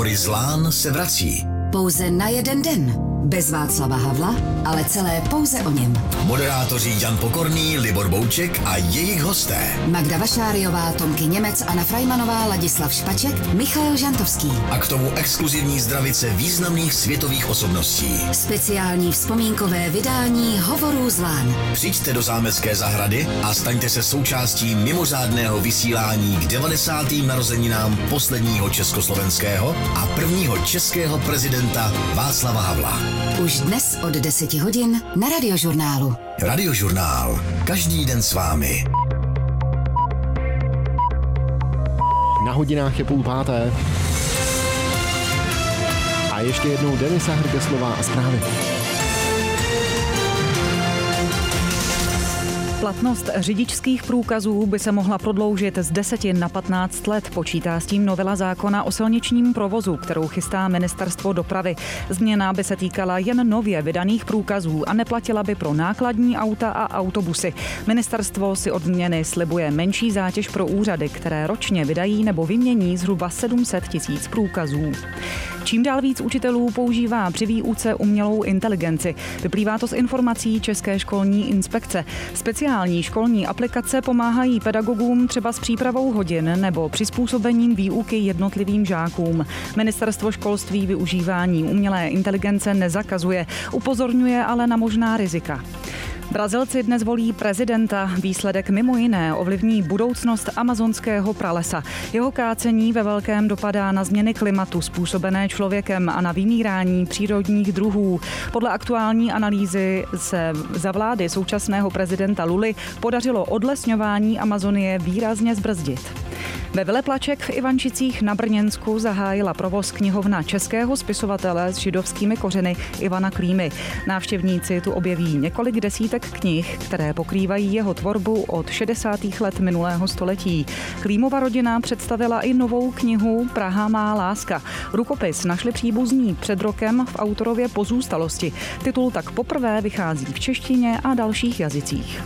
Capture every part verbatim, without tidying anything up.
Hory Zlán se vrací. Pouze na jeden den. Bez Václava Havla, ale celé pouze o něm. Moderátoři Jan Pokorný, Libor Bouček a jejich hosté. Magda Vašáriová, Tomky Němec, Anna Frajmanová, Ladislav Špaček, Michael Žantovský. A k tomu exkluzivní zdravice významných světových osobností. Speciální vzpomínkové vydání Hovorů z Lán. Přijďte do zámecké zahrady a staňte se součástí mimořádného vysílání k devadesátým narozeninám posledního československého a prvního českého prezidenta Václava Havla. Už dnes od deseti hodin na Radiožurnálu. Radiožurnál. Každý den s vámi. Na hodinách je půl páté. A ještě jednou Denisa Hrgeslová a zprávy. Platnost řidičských průkazů by se mohla prodloužit z deseti na patnáct let. Počítá s tím novela zákona o silničním provozu, kterou chystá Ministerstvo dopravy. Změna by se týkala jen nově vydaných průkazů a neplatila by pro nákladní auta a autobusy. Ministerstvo si od změny slibuje menší zátěž pro úřady, které ročně vydají nebo vymění zhruba sedm set tisíc průkazů. Čím dál víc učitelů používá při výuce umělou inteligenci. Vyplývá to z informací České školní inspekce. Speciální školní aplikace pomáhají pedagogům třeba s přípravou hodin nebo přizpůsobením výuky jednotlivým žákům. Ministerstvo školství využívání umělé inteligence nezakazuje, upozorňuje ale na možná rizika. Brazilci dnes volí prezidenta. Výsledek mimo jiné ovlivní budoucnost amazonského pralesa. Jeho kácení ve velkém dopadá na změny klimatu způsobené člověkem a na vymírání přírodních druhů. Podle aktuální analýzy se za vlády současného prezidenta Luly podařilo odlesňování Amazonie výrazně zbrzdit. Ve Veleplaček v Ivančicích na Brněnsku zahájila provoz knihovna českého spisovatele s židovskými kořeny Ivana Klímy. Návštěvníci tu objeví několik desítek knih, které pokrývají jeho tvorbu od šedesátých let minulého století. Klímova rodina představila i novou knihu Praha má láska. Rukopis našli příbuzní před rokem v autorově Pozůstalosti. Titul tak poprvé vychází v češtině a dalších jazycích.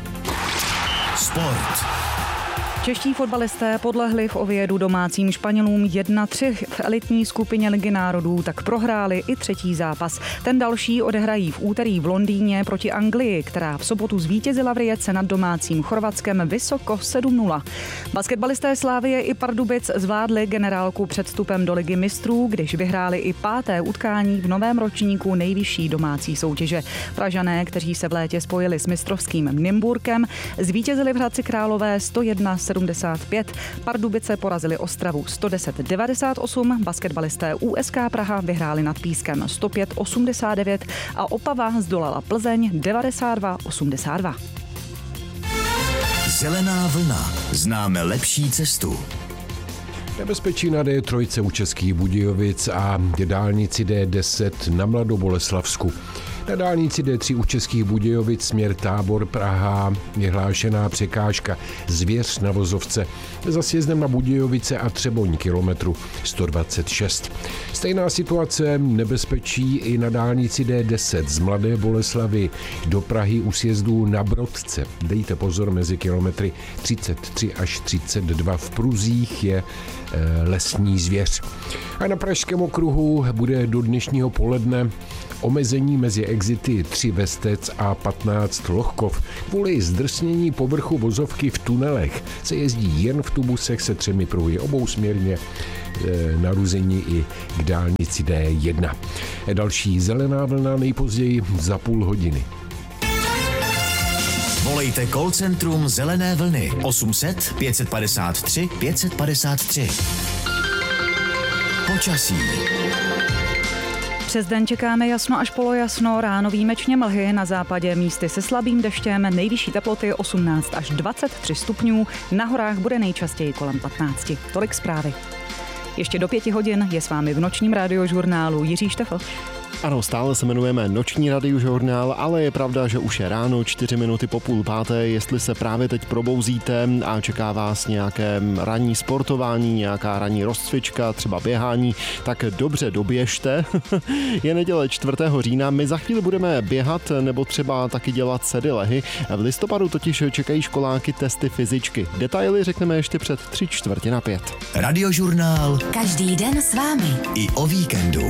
Sport. Čeští fotbalisté podlehli v Oviedu domácím Španělům jedna tři. V elitní skupině Ligy národů tak prohráli i třetí zápas. Ten další odehrají v úterý v Londýně proti Anglii, která v sobotu zvítězila v Rijece nad domácím Chorvatskem vysoko sedm nula. Basketbalisté Slavie i Pardubic zvládli generálku před vstupem do Ligy mistrů, když vyhráli i páté utkání v novém ročníku nejvyšší domácí soutěže. Pražané, kteří se v létě spojili s mistrovským Nymburkem, zvítězili v Hradci Králové sto jedna sedmdesát pět. Pardubice porazili Ostravu sto deset devadesát osm, basketbalisté U S K Praha vyhráli nad Pískem sto pět osmdesát devět a Opava zdolala Plzeň devadesát dva osmdesát dva. Zelená vlna. Známe lepší cestu. Nebezpečí na D tři u Českých Budějovic a dálnici D deset na Mladoboleslavsku. Na dálnici D tři u Českých Budějovic směr Tábor Praha vyhlášená překážka zvěř na vozovce za sjezdem na Budějovice a Třeboň kilometru sto dvacet šest. Stejná situace nebezpečí i na dálnici D deset z Mladé Boleslavy do Prahy u sjezdu na Brodce. Dejte pozor, mezi kilometry třicet tři až třicet dva v pruzích je e, lesní zvěř. A na Pražském okruhu bude do dnešního poledne omezení mezi exity tři Vestec a patnáct Lohkov. Kvůli zdrsnění povrchu vozovky v tunelech se jezdí jen v tubusech se třemi pruhy obousměrně e, naruzení i k dálnici D jedna. Další zelená vlna nejpozději za půl hodiny. Volejte call centrum Zelené vlny osm set pět padesát tři pět padesát tři. Počasí. Přes den čekáme jasno až polojasno, ráno výjimečně mlhy, na západě místy se slabým deštěm, nejvyšší teploty osmnáct až dvacet tři stupňů, na horách bude nejčastěji kolem patnáct. Tolik zprávy. Ještě do pěti hodin je s vámi v nočním radiožurnálu Jiří Štefl. Ano, stále se jmenujeme Noční radiožurnál, ale je pravda, že už je ráno, čtyři minuty po půl páté. Jestli se právě teď probouzíte a čeká vás nějaké ranní sportování, nějaká ranní rozcvička, třeba běhání, tak dobře doběžte. Je neděle čtvrtého října, my za chvíli budeme běhat nebo třeba taky dělat sedy-lehy. V listopadu totiž čekají školáky testy fyzičky. Detaily řekneme ještě před tři čtvrtě na pět. Radiožurnál Každý den s vámi. i o víkendu.